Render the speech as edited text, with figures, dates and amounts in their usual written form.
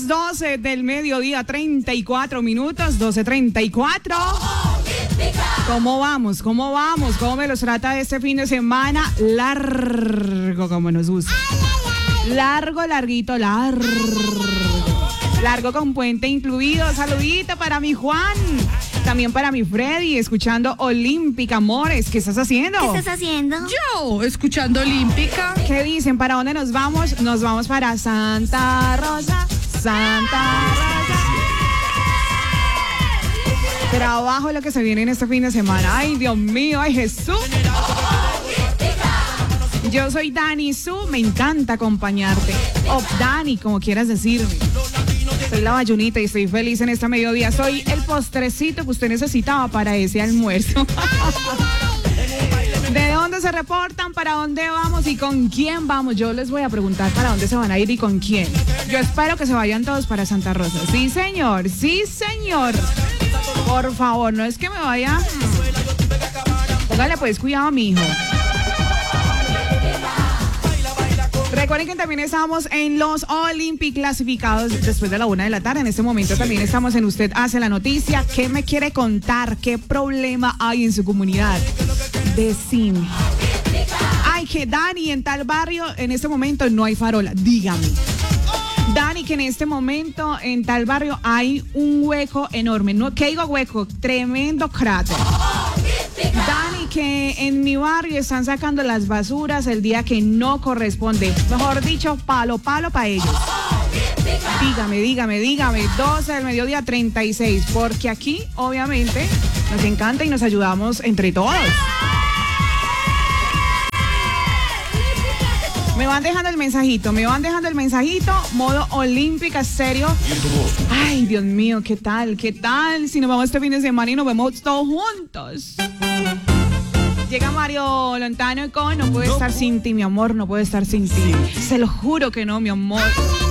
12 del mediodía, 34 minutos, 12:34. ¿Cómo vamos? ¿Cómo vamos? ¿Cómo me los trata este fin de semana? Largo, como nos gusta. Largo, larguito, largo. Largo con puente incluido. Saludito para mi Juan. También para mi Freddy, escuchando Olímpica, amores. ¿Qué estás haciendo? ¿Qué estás haciendo? Yo, escuchando Olímpica. ¿Qué dicen? ¿Para dónde nos vamos? Nos vamos para Santa Rosa. Santa Rosa. Trabajo lo que se viene en este fin de semana. Ay, Dios mío, ay, Jesús. Yo soy Dani Su, me encanta acompañarte. O Dani, como quieras decirme. Soy la Bayunita y estoy feliz en este mediodía. Soy el postrecito que usted necesitaba para ese almuerzo. ¿De dónde se reportan? ¿Para dónde vamos? ¿Y con quién vamos? Yo les voy a preguntar para dónde se van a ir y con quién. Yo espero que se vayan todos para Santa Rosa. Sí, señor. Sí, señor. Por favor, no es que me vaya. Póngale pues cuidado a mi hijo. Recuerden que también estamos en los Olympic clasificados después de la 1 de la tarde. En este momento también estamos en Usted Hace la Noticia. ¿Qué me quiere contar? ¿Qué problema hay en su comunidad? Decime. Ay, que Dani, en tal barrio en este momento no hay farola. Dígame. Dani, que en este momento en tal barrio hay un hueco enorme. No, ¿qué digo hueco? Tremendo cráter. Dani, que en mi barrio están sacando las basuras el día que no corresponde. Mejor dicho, palo para ellos. Dígame. 12 del mediodía, 36. Porque aquí, obviamente, nos encanta y nos ayudamos entre todos. Me van dejando el mensajito, modo Olímpica, serio. Ay, Dios mío, ¿qué tal? Si nos vamos este fin de semana y nos vemos todos juntos. Llega Mario Lontano con No puedo estar sin ti, mi amor, no puedo estar sin ti. Se lo juro que no, mi amor.